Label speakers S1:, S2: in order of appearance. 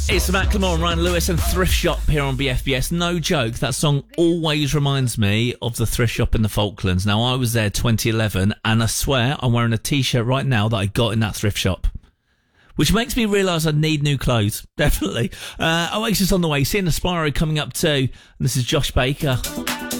S1: It's Macklemore and Ryan Lewis and Thrift Shop here on BFBS. No joke, that song always reminds me of the thrift shop in the Falklands. Now, I was there 2011, and I swear I'm wearing a T-shirt right now that I got in that thrift shop. Which makes me realise I need new clothes, definitely. Oasis on the way, seeing Aspiro coming up too. And this is Josh Baker.